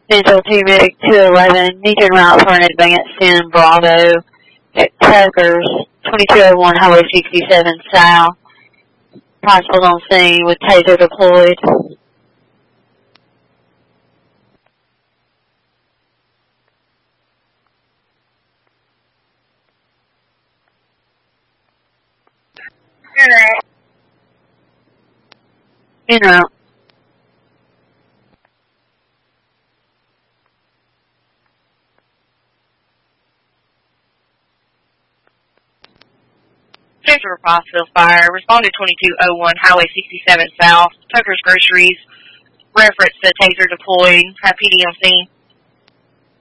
Central T-Rig 211, need to route for an advance 10 Bravo at Tuckers, 2201 Highway 67 South. Constables on scene with taser deployed. En route. Central Rossville Fire, responded 2201 Highway 67 South, Tucker's Groceries, reference the taser deployed, have PD on scene.